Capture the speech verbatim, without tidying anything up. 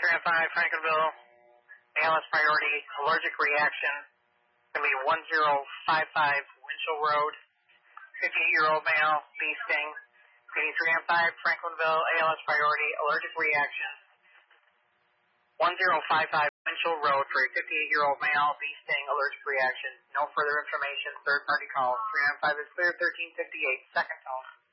three oh five, Franklinville, A L S priority, allergic reaction. It's going to be one zero five five Winchell Road, fifty-eight-year-old male, bee sting. three oh five, Franklinville, A L S priority, allergic reaction. one zero five five Winchell Road for a fifty-eight-year-old male, bee sting, allergic reaction. No further information, third party call. three oh five is clear, thirteen fifty-eight, second call.